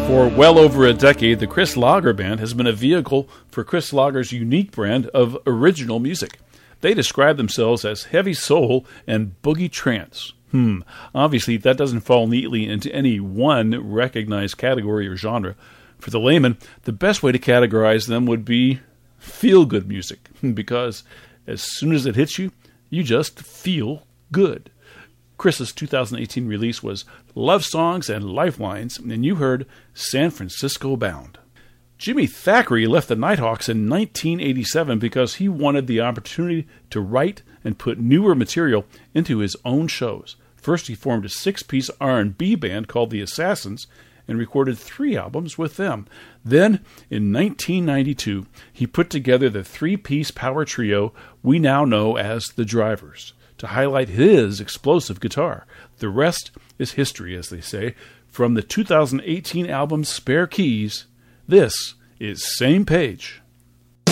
For well over a decade, the Chris Lager Band has been a vehicle for Chris Lager's unique brand of original music. They describe themselves as heavy soul and boogie trance. Obviously, that doesn't fall neatly into any one recognized category or genre. For the layman, the best way to categorize them would be feel-good music, because as soon as it hits you, you just feel good. Chris's 2018 release was Love Songs and Lifelines, and you heard San Francisco Bound. Jimmy Thackeray left the Nighthawks in 1987 because he wanted the opportunity to write and put newer material into his own shows. First, he formed a 6-piece R&B band called The Assassins and recorded 3 albums with them. Then, in 1992, he put together the 3-piece power trio we now know as The Drivers to highlight his explosive guitar. The rest is history, as they say. From the 2018 album Spare Keys, this is Same Page.